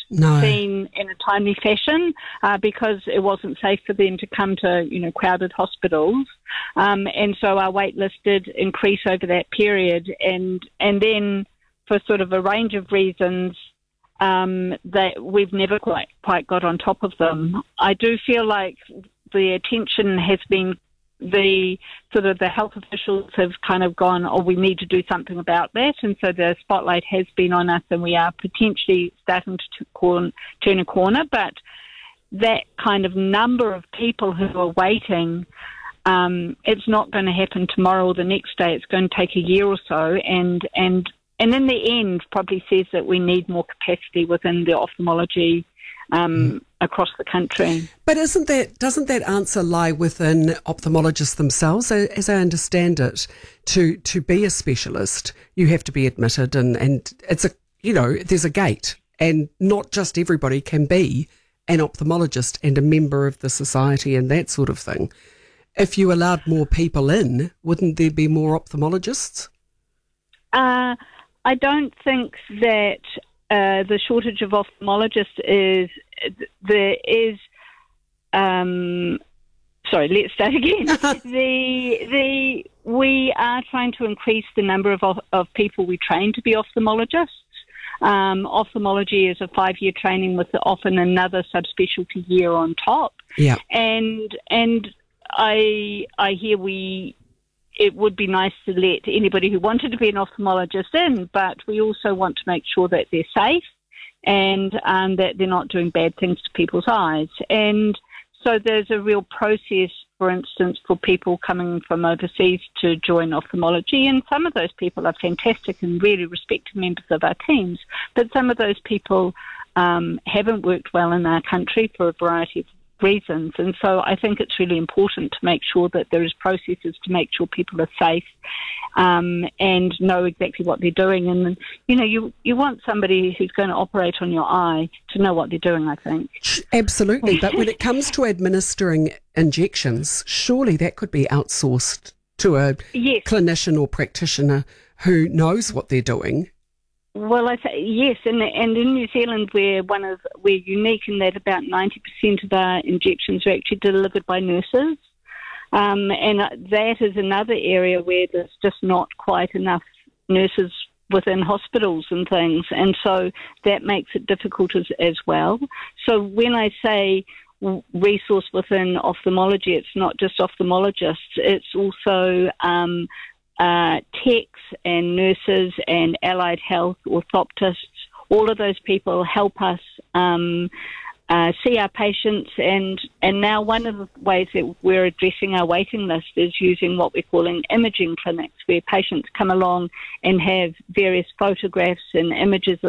No. seen in a timely fashion because it wasn't safe for them to come to, crowded hospitals. And so our wait list did increase over that period. And then for sort of a range of reasons, that we've never quite got on top of them. I do feel like the attention has been the health officials have kind of gone, we need to do something about that. And so the spotlight has been on us and we are potentially starting to turn a corner. But that kind of number of people who are waiting, it's not going to happen tomorrow or the next day. It's going to take a year or so. And in the end probably says that we need more capacity within the ophthalmology across the country. But doesn't that answer lie within ophthalmologists themselves? As I understand it, to be a specialist, you have to be admitted, and it's there's a gate, and not just everybody can be an ophthalmologist and a member of the society and that sort of thing. If you allowed more people in, wouldn't there be more ophthalmologists? I don't think that the shortage of ophthalmologists is. Sorry, let's start again. We are trying to increase the number of people we train to be ophthalmologists. Ophthalmology is a 5-year training with often another subspecialty year on top. Yeah, and I hear it would be nice to let anybody who wanted to be an ophthalmologist in, but we also want to make sure that they're safe and that they're not doing bad things to people's eyes. And so there's a real process, for instance, for people coming from overseas to join ophthalmology, and some of those people are fantastic and really respected members of our teams, but some of those people haven't worked well in our country for a variety of reasons. And so I think it's really important to make sure that there is processes to make sure people are safe and know exactly what they're doing. And, you want somebody who's going to operate on your eye to know what they're doing, I think. Absolutely. But when it comes to administering injections, surely that could be outsourced to a clinician or practitioner who knows what they're doing. Well, I say yes, and in New Zealand we're unique in that about 90% of our injections are actually delivered by nurses, and that is another area where there's just not quite enough nurses within hospitals and things, and so that makes it difficult as well. So when I say resource within ophthalmology, it's not just ophthalmologists, it's also techs and nurses and allied health, orthoptists. All of those people help us see our patients, and now one of the ways that we're addressing our waiting list is using what we're calling imaging clinics, where patients come along and have various photographs and images